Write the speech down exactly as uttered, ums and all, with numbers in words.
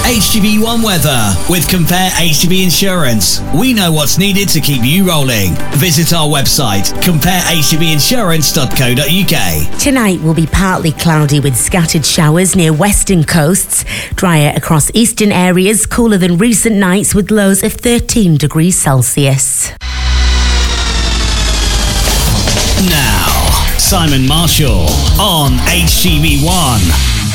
H G V one weather with Compare H G V Insurance. We know what's needed to keep you rolling. Visit our website, compare h g v insurance dot co dot u k. Tonight will be partly cloudy with scattered showers near western coasts, drier across eastern areas, cooler than recent nights with lows of thirteen degrees Celsius. Now, Simon Marshall on H G V one.